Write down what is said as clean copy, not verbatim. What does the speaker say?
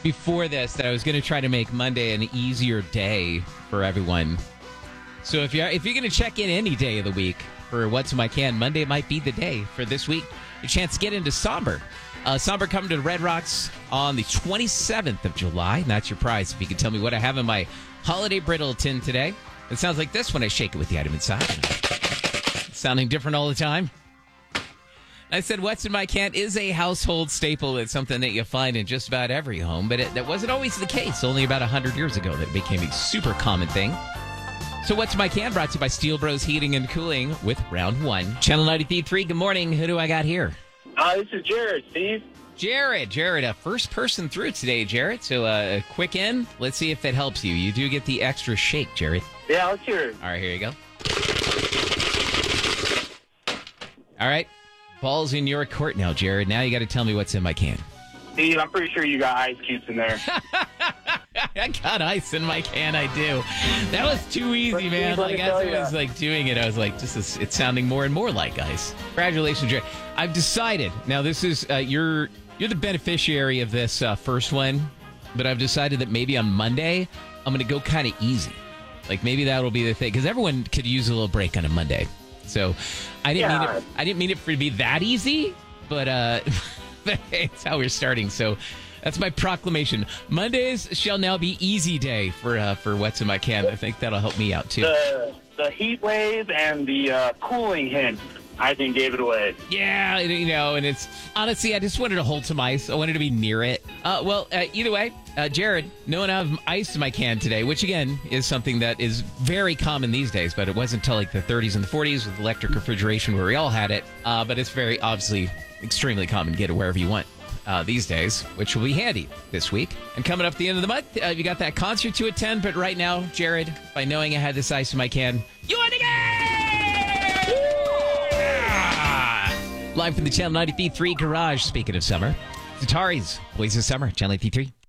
before this that I was going to try to make Monday an easier day for everyone. So if you're going to check in any day of the week for What's in My Can, Monday might be the day for this week. A chance to get into Somber. Somber coming to the Red Rocks on the 27th of July. That's your prize. If you can tell me what I have in my holiday brittle tin today. It sounds like this when I shake it with the item inside. Sounding different all the time. I said What's in My Can is a household staple. It's something that you find in just about every home, but that wasn't always the case. Only about 100 years ago that it became a super common thing. So What's in My Can brought to you by Steel Bros Heating and Cooling with Round 1. Channel 93.3, good morning. Who do I got here? This is Jared, Steve. Jared, first person through today, Jared. So a quick in. Let's see if it helps you. You do get the extra shake, Jared. Yeah, let's hear it. All right, here you go. All right. Ball's in your court now, Jared. Now you got to tell me what's in my can. Steve, I'm pretty sure you got ice cubes in there. I got ice in my can, I do. That was too easy, man. Like, as I was like doing it, I was like, it's sounding more and more like ice. Congratulations, Jared. I've decided. Now, this is, you're the beneficiary of this first one, but I've decided that maybe on Monday, I'm going to go kind of easy. Like, maybe that'll be the thing, because everyone could use a little break on a Monday. So I didn't mean it for it to be that easy, but it's how we're starting. So that's my proclamation. Mondays shall now be easy day for What's in My Can. I think that'll help me out too. The heat wave and the cooling hint, I think, gave it away. Yeah, and it's honestly, I just wanted to hold some ice. I wanted to be near it. Either way, Jared, no one have ice in my can today, which again is something that is very common these days, but it wasn't until like the 30s and the 40s with electric refrigeration where we all had it. But it's very obviously extremely common to get it wherever you want these days, which will be handy this week. And coming up at the end of the month, you got that concert to attend. But right now, Jared, by knowing I had this ice in my can, you won the game! Live from the Channel 93.3 garage, speaking of summer. Atari's Voice of Summer, Channel 93.